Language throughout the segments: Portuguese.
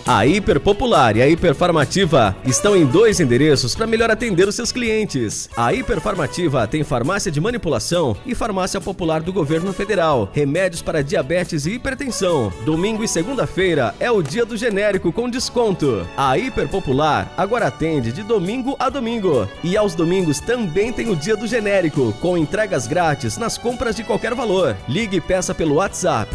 A Hiper Popular e a Hiperfarmativa estão em 2 endereços para melhor atender os seus clientes. A Hiperfarmativa tem farmácia de manipulação e farmácia popular do governo federal, remédios para diabetes e hipertensão. Domingo e segunda-feira é o dia do genérico com desconto. A Hiper Popular agora atende de domingo a domingo. E aos domingos também tem o dia do genérico, com entregas grátis nas compras de qualquer valor. Ligue e peça pelo WhatsApp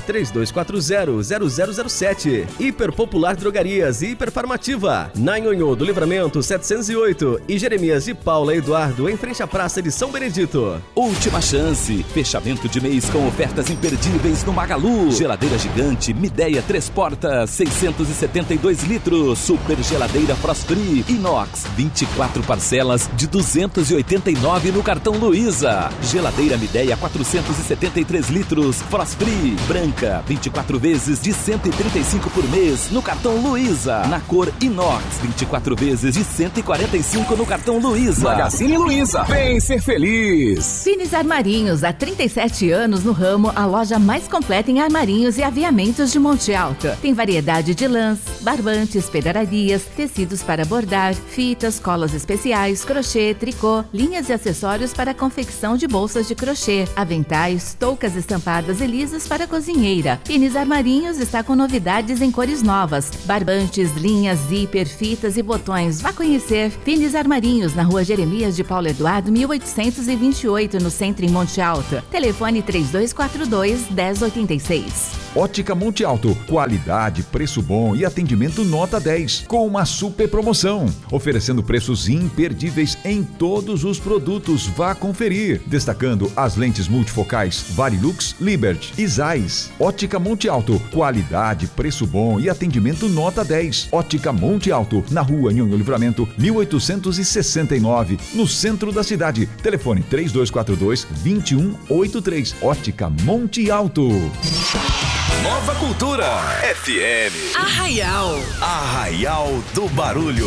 3240-0007. Hiper Popular Drogarias e Hiperfarmativa, na Nhonhô do Livramento 708 e Jeremias de Paula Eduardo, em frente à Praça de São Benedito. Última chance, fechamento de mês com ofertas imperdíveis no Magalu. Geladeira gigante Midea 3 portas, 672 litros, super geladeira Frost Free Inox, 24 parcelas de 289 no cartão Luiza. Geladeira Midea 473 litros, Frost Free branca, 24 vezes de 135 por mês no cartão Luiza. Na cor Inox, 24 vezes de 145 no cartão Luiza. Magazine Luiza, vem ser feliz. Finis Armarinhos, há 37 anos no ramo, a loja mais completa em armarinhos e aviamentos de Monte Alto. Tem variedade de lãs, barbantes, pedrarias, tecidos para bordar, fitas, colas especiais, crochê, tricô, linhas e acessórios para confecção de bolsas de crochê, aventais, toucas estampadas e lisas para cozinheira. Finis Armarinhos está com novidades em cores novas, barbantes, linhas, zíper, fitas e botões. Vá conhecer Finis Armarinhos, na rua Jeremias de Paulo Eduardo, 1828, no centro, em Monte Alto. Telefone 3242-1086. Ótica Monte Alto, qualidade, preço bom e atendimento nota 10, com uma super promoção, oferecendo preços imperdíveis em todos os produtos. Vá conferir, destacando as lentes multifocais Varilux, Liberty e Zeiss. Ótica Monte Alto, qualidade, preço bom e atendimento nota 10. Ótica Monte Alto, na rua Nhonhô Livramento, 1869, no centro da cidade. Telefone 3242-2183. Ótica Monte Alto. Nova Cultura FM. Arraial do Barulho.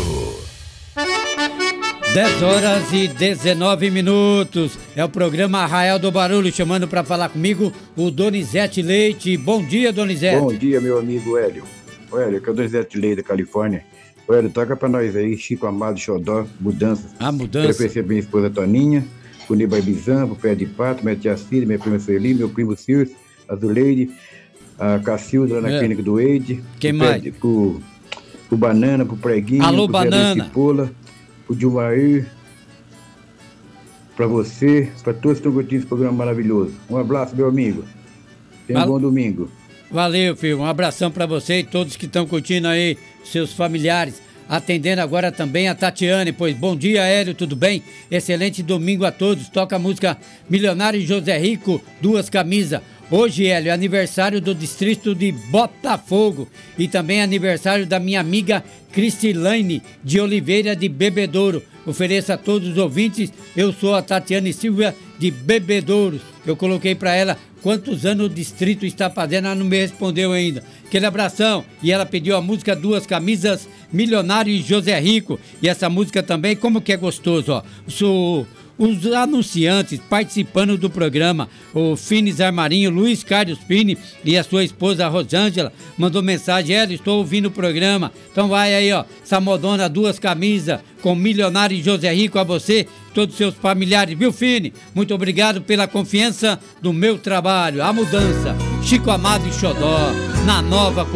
10h19. É o programa Arraial do Barulho, chamando para falar comigo o Donizete Leite. Bom dia, Donizete. Bom dia, meu amigo Hélio. Hélio, que é o Donizete Leite da Califórnia. Hélio, toca pra nós aí, Chico Amado Xodó, Mudanças. Mudança. Quero perceber minha esposa Toninha, o Neba Bizan, o Pé de Pato, minha tia Cida, minha prima Sueli, meu primo Circe, a Zuleide, a Cacilda lá na clínica do Eide. Quem mais? Pro Banana, pro Preguinho, alô, pro Banana. Cipola, pro Dilmair, pra você, pra todos que estão curtindo esse programa maravilhoso. Um abraço, meu amigo. Tenha um bom domingo. Valeu, filho. Um abração pra você e todos que estão curtindo aí, seus familiares. Atendendo agora também a Tatiane, pois bom dia, Hélio, tudo bem? Excelente domingo a todos. Toca a música Milionário José Rico, 2 camisas. Hoje, Hélio, é aniversário do distrito de Botafogo e também aniversário da minha amiga Cristilane de Oliveira de Bebedouro. Ofereço a todos os ouvintes, eu sou a Tatiane Silva de Bebedouro. Eu coloquei para ela quantos anos o distrito está fazendo, ela não me respondeu ainda. Aquele abração. E ela pediu a música 2 camisas, Milionário e José Rico. E essa música também, como que é gostoso, ó. Os anunciantes participando do programa, o Finis Armarinho, Luiz Carlos Fini e a sua esposa Rosângela, mandou mensagem: Hélio, estou ouvindo o programa. Então vai aí, ó, Samodona, 2 camisas com Milionário e José Rico a você, todos os seus familiares, viu, Fini? Muito obrigado pela confiança do meu trabalho. A Mudança, Chico Amado e Xodó, na Nova Cultura.